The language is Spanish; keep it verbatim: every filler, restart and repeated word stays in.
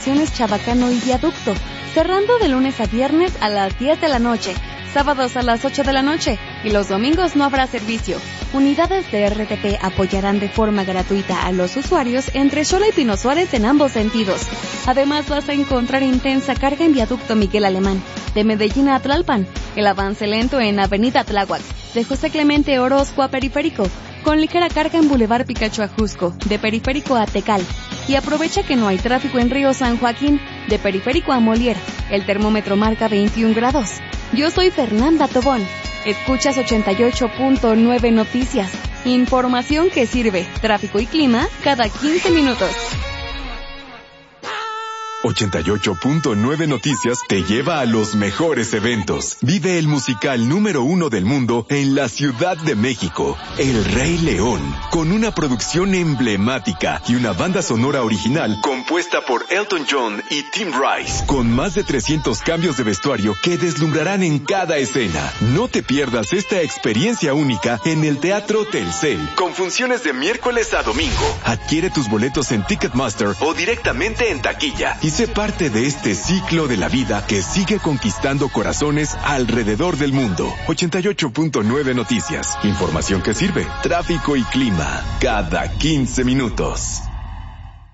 estaciones Chabacano y Viaducto, cerrando de lunes a viernes a las diez de la noche, sábados a las ocho de la noche y los domingos no habrá servicio. Unidades de R T P apoyarán de forma gratuita a los usuarios entre Xola y Pino Suárez en ambos sentidos. Además vas a encontrar intensa carga en Viaducto Miguel Alemán, de Medellín a Tlalpan, el avance lento en Avenida Tláhuac, de José Clemente Orozco a Periférico, con ligera carga en Boulevard Picacho a Jusco, de Periférico a Tecal. Y aprovecha que no hay tráfico en Río San Joaquín, de Periférico a Molière. El termómetro marca veintiún grados. Yo soy Fernanda Tobón. Escuchas ochenta y ocho punto nueve Noticias. Información que sirve. Tráfico y clima cada quince minutos. ochenta y ocho punto nueve Noticias te lleva a los mejores eventos. Vive el musical número uno del mundo en la Ciudad de México, El Rey León, con una producción emblemática y una banda sonora original compuesta por Elton John y Tim Rice, con más de trescientos cambios de vestuario que deslumbrarán en cada escena. No te pierdas esta experiencia única en el Teatro Telcel, con funciones de miércoles a domingo. Adquiere tus boletos en Ticketmaster o directamente en taquilla y sé parte de este ciclo de la vida que sigue conquistando corazones alrededor del mundo. ochenta y ocho punto nueve Noticias. Información que sirve. Tráfico y clima cada quince minutos.